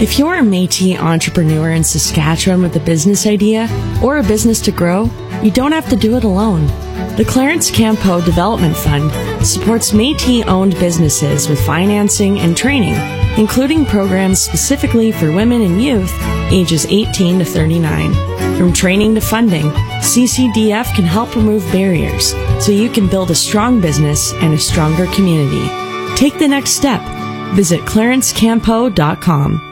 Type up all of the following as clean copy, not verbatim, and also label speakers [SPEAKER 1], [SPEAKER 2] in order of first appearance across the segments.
[SPEAKER 1] If you're a Métis entrepreneur in Saskatchewan with a business idea or a business to grow, you don't have to do it alone. The Clarence Campeau Development Fund supports Métis-owned businesses with financing and training, including programs specifically for women and youth ages 18 to 39. From training to funding, CCDF can help remove barriers so you can build a strong business and a stronger community. Take the next step. Visit clarencecampeau.com.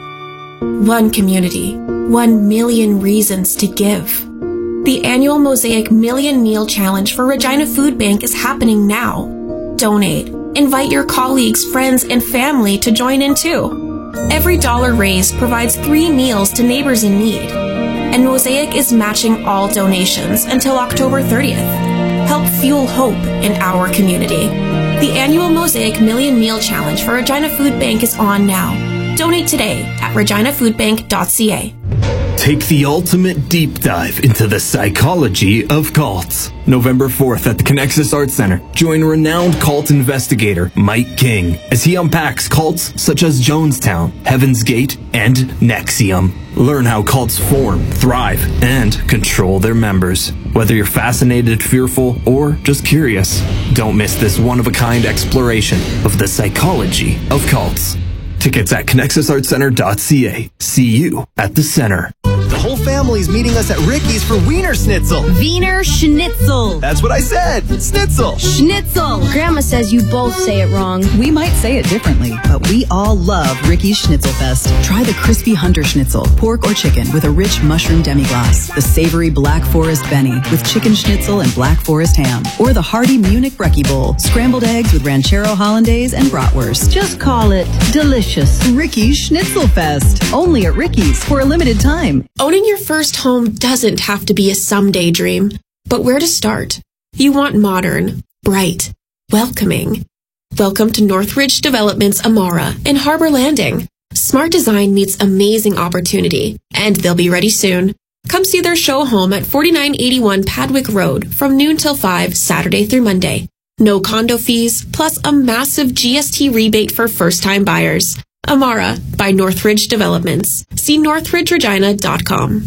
[SPEAKER 2] One community, 1 million reasons to give. The annual Mosaic Million Meal Challenge for Regina Food Bank is happening now. Donate. Invite your colleagues, friends, and family to join in too. Every dollar raised provides 3 meals to neighbors in need. And Mosaic is matching all donations until October 30th. Help fuel hope in our community. The annual Mosaic Million Meal Challenge for Regina Food Bank is on now. Donate today at reginafoodbank.ca.
[SPEAKER 3] Take the ultimate deep dive into the psychology of cults. November 4th at the Connexus Arts Center. Join renowned cult investigator Mike King as he unpacks cults such as Jonestown, Heaven's Gate, and NXIVM. Learn how cults form, thrive, and control their members. Whether you're fascinated, fearful, or just curious, don't miss this one-of-a-kind exploration of the psychology of cults. Tickets at connexusartcenter.ca. See you at the center.
[SPEAKER 4] The whole family's meeting us at Ricky's for Wiener Schnitzel.
[SPEAKER 5] Wiener Schnitzel.
[SPEAKER 4] That's what I said. Schnitzel.
[SPEAKER 5] Schnitzel.
[SPEAKER 6] Grandma says you both say it wrong.
[SPEAKER 7] We might say it differently, but we all love Ricky's Schnitzelfest. Try the crispy Hunter Schnitzel, pork or chicken with a rich mushroom demi-glace, the savory Black Forest Benny with chicken schnitzel and Black Forest ham, or the hearty Munich Brekkie Bowl, scrambled eggs with ranchero hollandaise and bratwurst.
[SPEAKER 6] Just call it delicious.
[SPEAKER 7] Ricky's Schnitzelfest, only at Ricky's for a limited time.
[SPEAKER 2] Owning your first home doesn't have to be a someday dream, but where to start? You want modern, bright, welcoming. Welcome to Northridge Development's Amara in Harbor Landing. Smart design meets amazing opportunity, and they'll be ready soon. Come see their show home at 4981 Padwick Road from noon till 5, Saturday through Monday. No condo fees, plus a massive GST rebate for first-time buyers. Amara by Northridge Developments. See northridgeregina.com.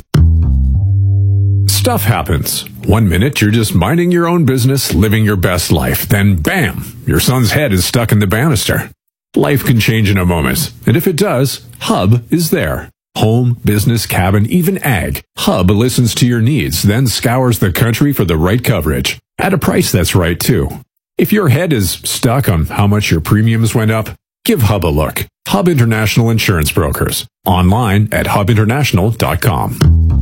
[SPEAKER 8] Stuff happens. 1 minute, you're just minding your own business, living your best life. Then, bam, your son's head is stuck in the banister. Life can change in a moment. And if it does, Hub is there. Home, business, cabin, even ag. Hub listens to your needs, then scours the country for the right coverage. At a price that's right, too. If your head is stuck on how much your premiums went up, give Hub a look. Hub International Insurance Brokers. Online at hubinternational.com.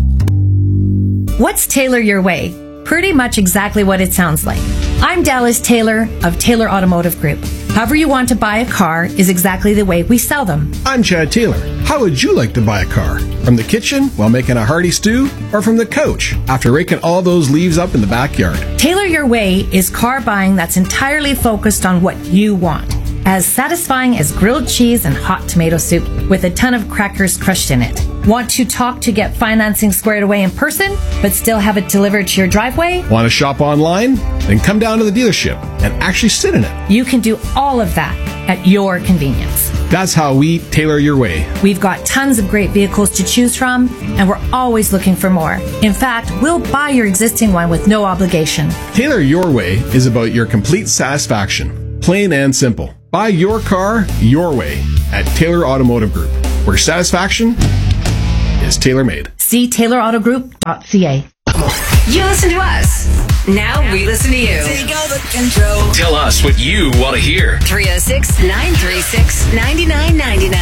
[SPEAKER 9] What's Taylor Your Way? Pretty much exactly what it sounds like. I'm Dallas Taylor of Taylor Automotive Group. However you want to buy a car is exactly the way we sell them.
[SPEAKER 10] I'm Chad Taylor. How would you like to buy a car? From the kitchen while making a hearty stew, or from the couch after raking all those leaves up in the backyard?
[SPEAKER 9] Taylor Your Way is car buying that's entirely focused on what you want. As satisfying as grilled cheese and hot tomato soup with a ton of crackers crushed in it. Want to talk to get financing squared away in person, but still have it delivered to your driveway?
[SPEAKER 10] Want to shop online? Then come down to the dealership and actually sit in it.
[SPEAKER 9] You can do all of that at your convenience.
[SPEAKER 10] That's how we tailor your way.
[SPEAKER 9] We've got tons of great vehicles to choose from, and we're always looking for more. In fact, we'll buy your existing one with no obligation.
[SPEAKER 10] Tailor Your Way is about your complete satisfaction. Plain and simple. Buy your car your way at Taylor Automotive Group, where satisfaction is tailor-made.
[SPEAKER 9] See taylораutogroup.ca.
[SPEAKER 11] You listen to us. Now we listen to you.
[SPEAKER 12] Take over control.
[SPEAKER 3] Tell us what you want to hear.
[SPEAKER 11] 306-936-9999.